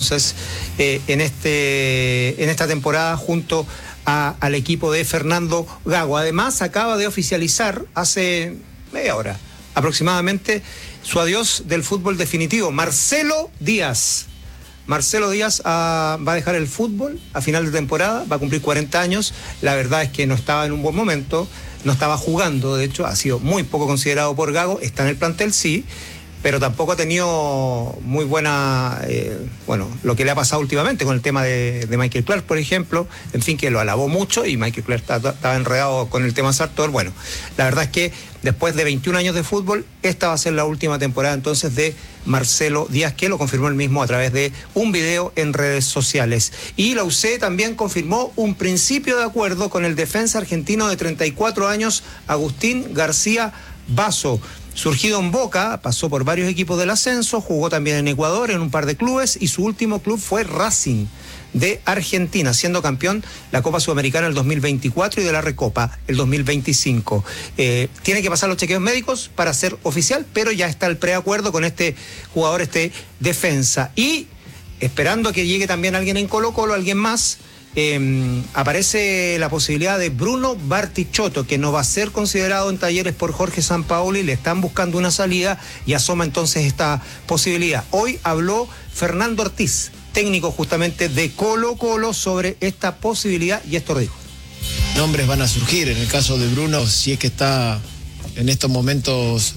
entonces en esta temporada junto al equipo de Fernando Gago. Además, acaba de oficializar hace media hora aproximadamente su adiós del fútbol definitivo. Marcelo Díaz va a dejar el fútbol a final de temporada, va a cumplir 40 años. La verdad es que no estaba en un buen momento, no estaba jugando, de hecho, ha sido muy poco considerado por Gago, está en el plantel, sí, pero tampoco ha tenido muy buena, lo que le ha pasado últimamente con el tema de Michael Clark, por ejemplo, en fin, que lo alabó mucho y Michael Clark estaba enredado con el tema Sartor. Bueno, la verdad es que después de 21 años de fútbol, esta va a ser la última temporada entonces de Marcelo Díaz, que lo confirmó él mismo a través de un video en redes sociales. Y la UC también confirmó un principio de acuerdo con el defensa argentino de 34 años, Agustín García Basso. Surgido en Boca, pasó por varios equipos del ascenso, jugó también en Ecuador en un par de clubes y su último club fue Racing de Argentina, siendo campeón la Copa Sudamericana el 2024 y de la Recopa el 2025. Tiene que pasar los chequeos médicos para ser oficial, pero ya está el preacuerdo con este jugador, este defensa. Y esperando a que llegue también alguien en Colo-Colo, alguien más, aparece la posibilidad de Bruno Bartichotto, que no va a ser considerado en Talleres por Jorge Sampaoli, le están buscando una salida y asoma entonces esta posibilidad. Hoy habló Fernando Ortiz, técnico justamente de Colo-Colo, sobre esta posibilidad y esto lo dijo. Nombres van a surgir, en el caso de Bruno, si es que está en estos momentos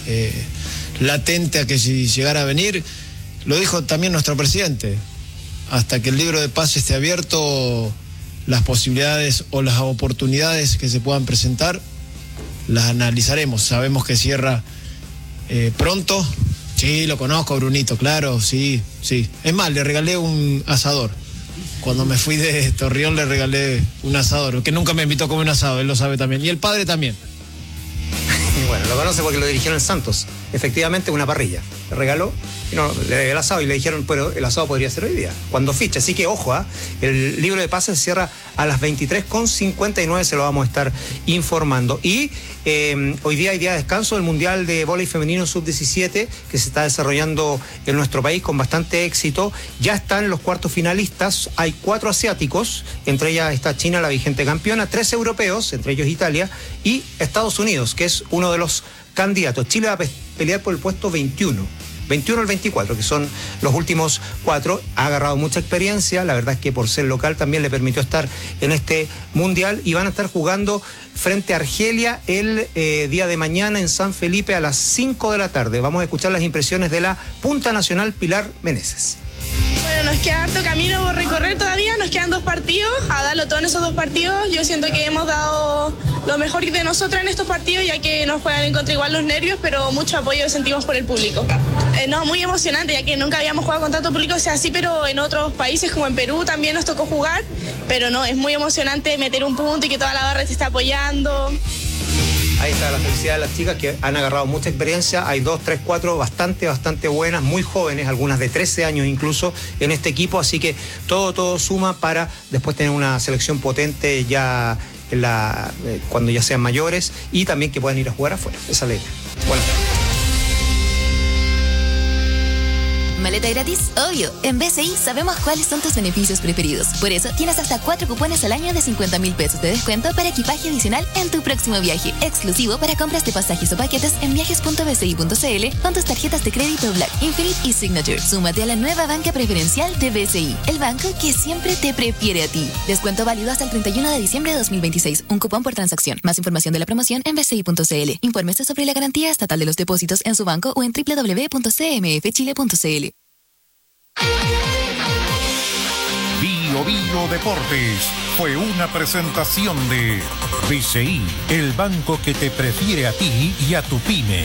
latente a que si llegara a venir, lo dijo también nuestro presidente. Hasta que el libro de pase esté abierto, las posibilidades o las oportunidades que se puedan presentar, las analizaremos. Sabemos que cierra pronto. Sí, lo conozco, Brunito, claro, sí. Es más, le regalé un asador. Cuando me fui de Torreón le regalé un asador, que nunca me invitó a comer un asado, él lo sabe también. Y el padre también. Bueno, lo conoce porque lo dirigieron en Santos. Efectivamente, una parrilla. Le regaló, le regaló el asado y le dijeron, pero el asado podría ser hoy día, cuando ficha. Así que ojo, el libro de pases cierra a las 23:59, se lo vamos a estar informando. Y hoy día hay día de descanso del Mundial de Vóley Femenino Sub-17, que se está desarrollando en nuestro país con bastante éxito. Ya están los cuartos finalistas, hay 4 asiáticos, entre ellas está China, la vigente campeona, 3 europeos, entre ellos Italia, y Estados Unidos, que es uno de los candidatos. Chile va a pelear por el puesto 21 al 24, que son los últimos 4. Ha agarrado mucha experiencia, la verdad es que por ser local también le permitió estar en este mundial y van a estar jugando frente a Argelia el día de mañana en San Felipe a las 5 de la tarde. Vamos a escuchar las impresiones de la punta nacional Pilar Meneses. Bueno, nos queda harto camino por recorrer todavía, nos quedan 2 partidos, a darlo todo en esos 2 partidos. Yo siento que hemos dado lo mejor de nosotros en estos partidos, ya que nos juegan en contra igual los nervios, pero mucho apoyo sentimos por el público. No, muy emocionante, ya que nunca habíamos jugado con tanto público, o sea, sí, pero en otros países como en Perú también nos tocó jugar, pero no, es muy emocionante meter un punto y que toda la barra te esté apoyando. Ahí está la felicidad de las chicas que han agarrado mucha experiencia. Hay 2, 3, 4 bastante buenas, muy jóvenes, algunas de 13 años incluso en este equipo. Así que todo suma para después tener una selección potente ya cuando ya sean mayores y también que puedan ir a jugar afuera. Esa es la idea. Bueno. ¿Maleta gratis? Obvio. En BCI sabemos cuáles son tus beneficios preferidos. Por eso tienes hasta 4 cupones al año de 50,000 pesos de descuento para equipaje adicional en tu próximo viaje. Exclusivo para compras de pasajes o paquetes en viajes.bci.cl con tus tarjetas de crédito Black, Infinite y Signature. Súmate a la nueva banca preferencial de BCI, el banco que siempre te prefiere a ti. Descuento válido hasta el 31 de diciembre de 2026. Un cupón por transacción. Más información de la promoción en bci.cl. Infórmese sobre la garantía estatal de los depósitos en su banco o en www.cmfchile.cl. Bio Deportes fue una presentación de BCI, el banco que te prefiere a ti y a tu pyme.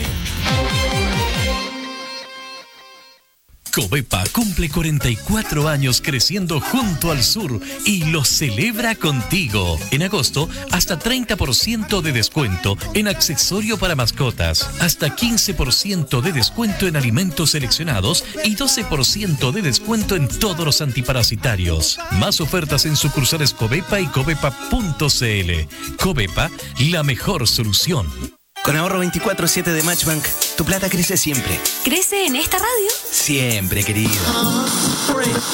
Covepa cumple 44 años creciendo junto al sur y lo celebra contigo. En agosto, hasta 30% de descuento en accesorio para mascotas, hasta 15% de descuento en alimentos seleccionados y 12% de descuento en todos los antiparasitarios. Más ofertas en sucursales Covepa y covepa.cl. Covepa, la mejor solución. Con ahorro 24/7 de Matchbank, tu plata crece siempre. ¿Crece en esta radio? Siempre, querido.